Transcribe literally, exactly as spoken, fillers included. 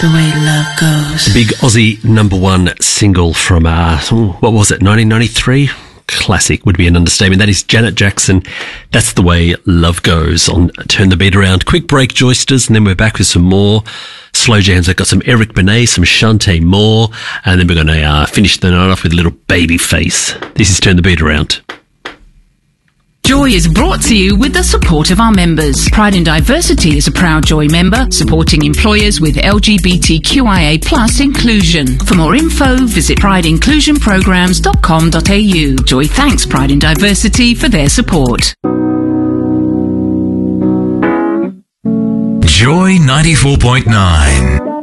the way love goes. Big Aussie number one single from, uh, what was it, nineteen ninety-three? Classic would be an understatement. That is Janet Jackson. That's the way love goes on Turn the Beat Around. Quick break, Joysters, and then we're back with some more slow jams. I've got some Eric Benet, some Shantae Moore, and then we're going to uh, finish the night off with a little Babyface. This is Turn the Beat Around. Joy is brought to you with the support of our members. Pride in Diversity is a proud Joy member, supporting employers with L G B T Q I A plus inclusion. For more info, visit pride inclusion programs dot com dot a u. Joy thanks Pride in Diversity for their support. Joy ninety-four point nine.